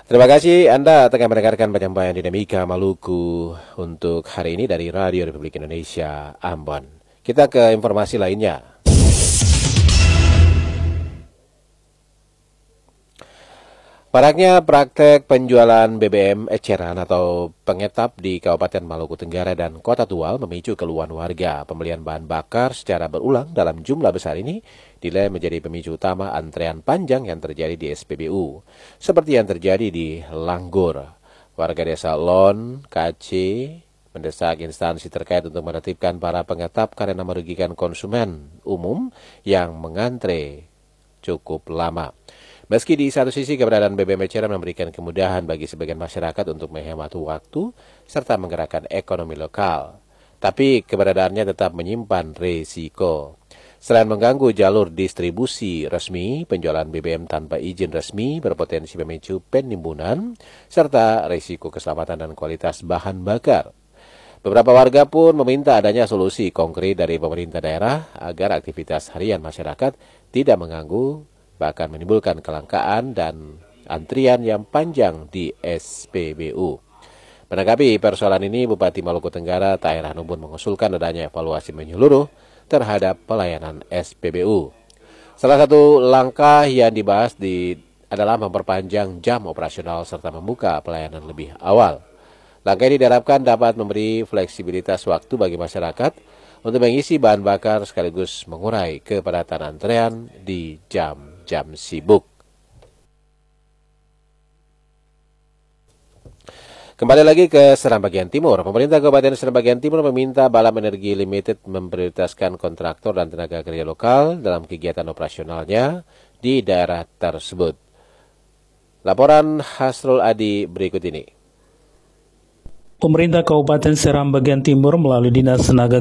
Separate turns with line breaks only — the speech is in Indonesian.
Terima kasih Anda tengah mendengarkan penyampaian Dinamika Maluku untuk hari ini dari Radio Republik Indonesia Ambon. Kita ke informasi lainnya. Maraknya praktek penjualan BBM eceran atau pengetap di Kabupaten Maluku Tenggara dan Kota Tual memicu keluhan warga. Pembelian bahan bakar secara berulang dalam jumlah besar ini dinilai menjadi pemicu utama antrean panjang yang terjadi di SPBU. Seperti yang terjadi di Langgur. Warga desa Lon, KC, mendesak instansi terkait untuk menertibkan para pengetap karena merugikan konsumen umum yang mengantre cukup lama. Meski di satu sisi keberadaan BBM eceran memberikan kemudahan bagi sebagian masyarakat untuk menghemat waktu serta menggerakkan ekonomi lokal, tapi keberadaannya tetap menyimpan risiko. Selain mengganggu jalur distribusi resmi, penjualan BBM tanpa izin resmi berpotensi memicu penimbunan serta risiko keselamatan dan kualitas bahan bakar. Beberapa warga pun meminta adanya solusi konkret dari pemerintah daerah agar aktivitas harian masyarakat tidak mengganggu bahkan menimbulkan kelangkaan dan antrian yang panjang di SPBU. Menanggapi persoalan ini, Bupati Maluku Tenggara Tahir Hanubun mengusulkan adanya evaluasi menyeluruh terhadap pelayanan SPBU. Salah satu langkah yang dibahas adalah memperpanjang jam operasional serta membuka pelayanan lebih awal. Langkah ini diharapkan dapat memberi fleksibilitas waktu bagi masyarakat untuk mengisi bahan bakar sekaligus mengurai kepadatan antrean di jam sibuk. Kembali lagi ke Seram Bagian Timur. Pemerintah Kabupaten Seram Bagian Timur meminta Balam Energi Limited memprioritaskan kontraktor dan tenaga kerja lokal dalam kegiatan operasionalnya di daerah tersebut. Laporan Hasrul Adi berikut ini.
Pemerintah Kabupaten Seram Bagian Timur melalui Dinas Tenaga